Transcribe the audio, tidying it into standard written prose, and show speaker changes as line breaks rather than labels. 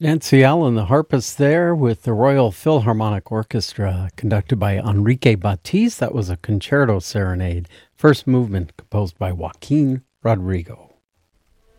Nancy Allen, the harpist there with the Royal Philharmonic Orchestra, conducted by Enrique Batiz. That was a concerto serenade, first movement composed by Joaquin Rodrigo.